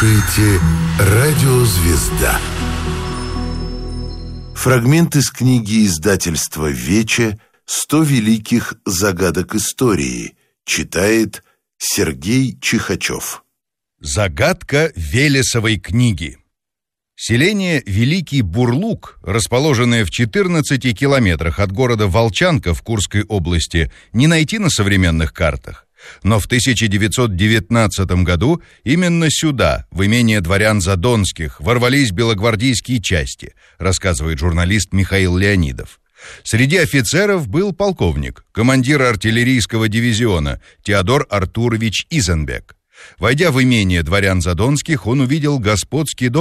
Радиозвезда. Фрагмент из книги издательства «Вече» «100 великих загадок истории». Читает Сергей Чихачев. Загадка Велесовой книги. Селение Великий Бурлук, расположенное в 14 километрах от города Волчанка в Курской области, не найти на современных картах. Но в 1919 году именно сюда, в имение дворян Задонских, ворвались белогвардейские части, рассказывает журналист Михаил Леонидов. Среди офицеров был полковник, командир артиллерийского дивизиона Теодор Артурович Изенбек. Войдя в имение дворян Задонских, он увидел господский дом